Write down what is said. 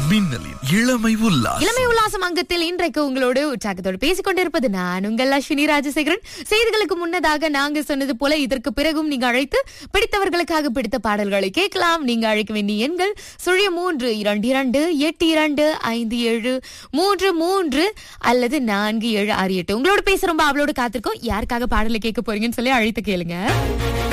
மின்னலின் இளமை உல்லாசம். இளமை உல்லாசம் அங்கத்தில் இன்றைக்கு உங்களோடு உற்சாகத்தோடு பேசிக் கொண்டிருப்பது நான் உங்கள் அஸ்வினி ராஜசேகரன். செய்திகளுக்கு முன்னதாக நாங்க சொன்னது போல இதற்கு பிறகும் நீங்க அழைத்து பிடித்தவர்களுக்காக பிடித்த பாடல்களை கேட்கலாம். நீங்க அழைக்க வேண்டிய எண்கள் 0322825733 அல்லது 4768. உங்களோட பேச ரொம்ப அவளோட காத்திருக்கோம். யாருக்காக பாடலை கேட்க போறீங்கன்னு சொல்லி அழைத்து கேளுங்க.